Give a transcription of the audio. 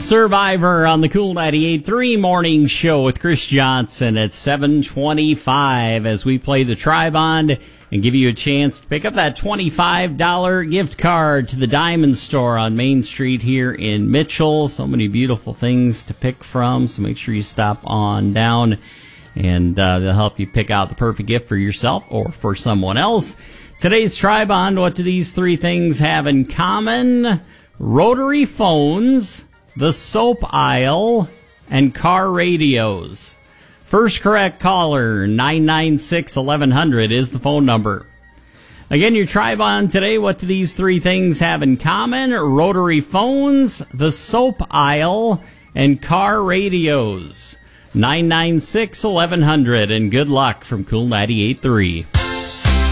Survivor on the Cool 98.3 morning show with Chris Johnson at 7:25 as we play the Tri-Bond and give you a chance to pick up that $25 gift card to the Diamond Store on Main Street here in Mitchell. So many beautiful things to pick from, so make sure you stop on down, and they'll help you pick out the perfect gift for yourself or for someone else. Today's Tri-Bond, what do these three things have in common? Rotary phones, the soap aisle, and car radios. First correct caller, 996-1100 is the phone number. Again, your Tri-Bond today, what do these three things have in common? Rotary phones, the soap aisle, and car radios. 996-1100, and good luck from Cool 98.3.